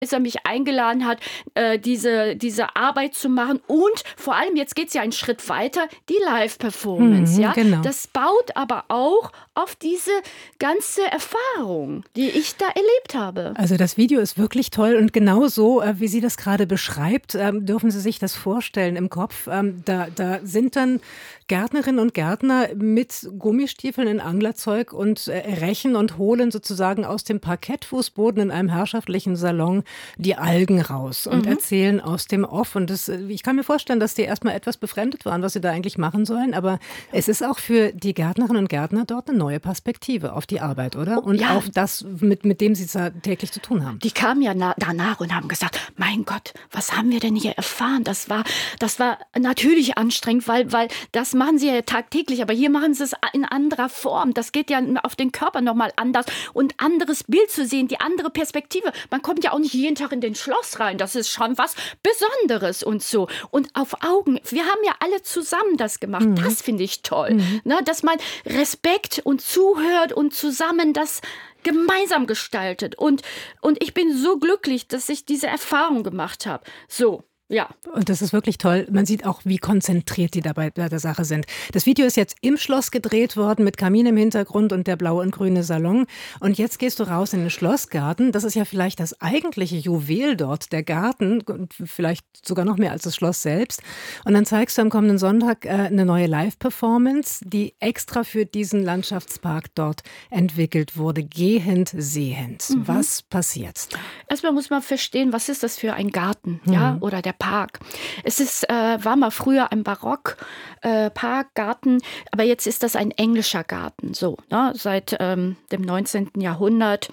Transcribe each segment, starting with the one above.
er mich eingeladen hat, diese Arbeit zu machen. Und vor allem, jetzt geht es ja einen Schritt weiter, die Live-Performance. Ja? Genau. Das baut aber auch auf diese ganze Erfahrung, die ich da erlebt habe. Also das Video ist wirklich toll und genau so, wie sie das gerade beschreibt, dürfen Sie sich das vorstellen im Kopf. Da sind dann Gärtnerinnen und Gärtner mit Gummistiefeln in Anglerzeug und rechen und holen sozusagen aus dem Parkettfußboden in einem herrschaftlichen Salon die Algen raus und erzählen aus dem Off. Und ich kann mir vorstellen, dass die erstmal etwas befremdet waren, was sie da eigentlich machen sollen. Aber es ist auch für die Gärtnerinnen und Gärtner dort eine neue Perspektive auf die Arbeit, oder? Und auf das, mit dem sie täglich zu tun haben. Die kamen ja danach und haben gesagt, mein Gott, was haben wir denn hier erfahren? Das war natürlich anstrengend, weil das machen sie ja tagtäglich, aber hier machen sie es in anderer Form. Das geht ja auf den Körper nochmal anders und anderes Bild zu sehen, die andere Perspektive. Man kommt ja auch nicht jeden Tag in den Schloss rein. Das ist schon was Besonderes und so. Und auf Augen. Wir haben ja alle zusammen das gemacht. Das finde ich toll. Ne, dass man Respekt und zuhört und zusammen das gemeinsam gestaltet. Und ich bin so glücklich, dass ich diese Erfahrung gemacht habe. So. Ja. Und das ist wirklich toll. Man sieht auch, wie konzentriert die dabei bei der Sache sind. Das Video ist jetzt im Schloss gedreht worden mit Kamin im Hintergrund und der blaue und grüne Salon. Und jetzt gehst du raus in den Schlossgarten. Das ist ja vielleicht das eigentliche Juwel dort, der Garten, und vielleicht sogar noch mehr als das Schloss selbst. Und dann zeigst du am kommenden Sonntag eine neue Live-Performance, die extra für diesen Landschaftspark dort entwickelt wurde. Gehend, sehend. Was passiert? Erstmal muss man verstehen, was ist das für ein Garten, ja, oder der Park. Es war mal früher ein Barock-Park, Garten, aber jetzt ist das ein englischer Garten, so, ne, seit dem 19. Jahrhundert.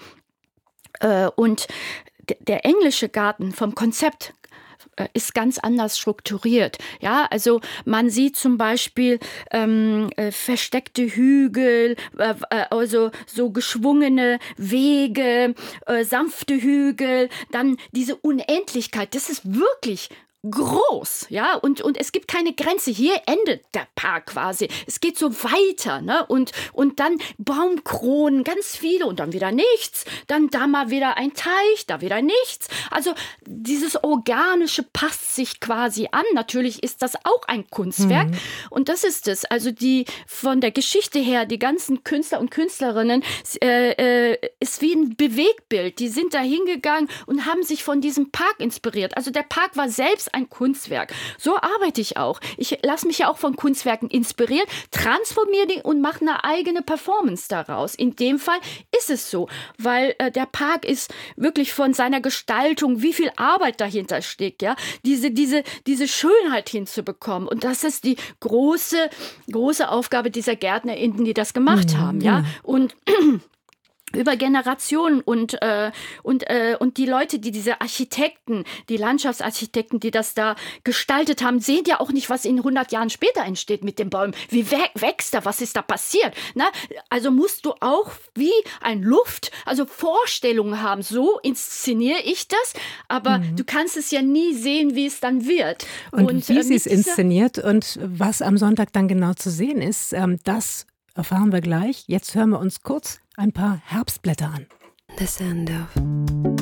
Und der englische Garten vom Konzept ist ganz anders strukturiert. Ja, also man sieht zum Beispiel versteckte Hügel, also so geschwungene Wege, sanfte Hügel, dann diese Unendlichkeit. Das ist wirklich groß, ja, und es gibt keine Grenze. Hier endet der Park quasi. Es geht so weiter, ne, und dann Baumkronen, ganz viele und dann wieder nichts. Dann da mal wieder ein Teich, da wieder nichts. Also dieses Organische passt sich quasi an. Natürlich ist das auch ein Kunstwerk und das ist es. Also die von der Geschichte her, die ganzen Künstler und Künstlerinnen ist wie ein Bewegtbild. Die sind da hingegangen und haben sich von diesem Park inspiriert. Also der Park war selbst ein Kunstwerk. So arbeite ich auch. Ich lasse mich ja auch von Kunstwerken inspirieren, transformiere die und mache eine eigene Performance daraus. In dem Fall ist es so, weil der Park ist wirklich von seiner Gestaltung, wie viel Arbeit dahinter steckt, ja, diese Schönheit hinzubekommen. Und das ist die große Aufgabe dieser GärtnerInnen, die das gemacht haben, ja. Und über Generationen und die Leute, die diese Architekten, die Landschaftsarchitekten, die das da gestaltet haben, sehen ja auch nicht, was in 100 Jahren später entsteht mit den Bäumen. Wie wächst da? Was ist da passiert? Na, also musst du auch wie ein also Vorstellungen haben. So inszeniere ich das, aber du kannst es ja nie sehen, wie es dann wird. Und wie sie es inszeniert und was am Sonntag dann genau zu sehen ist, das erfahren wir gleich. Jetzt hören wir uns kurz ein paar Herbstblätter an. The sound of